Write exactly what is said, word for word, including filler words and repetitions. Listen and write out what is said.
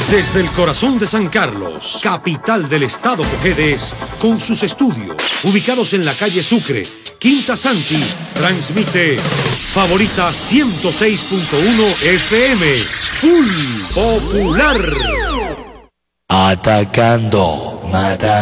Desde el corazón de San Carlos, capital del estado Cojedes, con sus estudios ubicados en la calle Sucre, Quinta Santi, transmite Favorita ciento seis punto uno F M, Full Popular. Atacando, matando.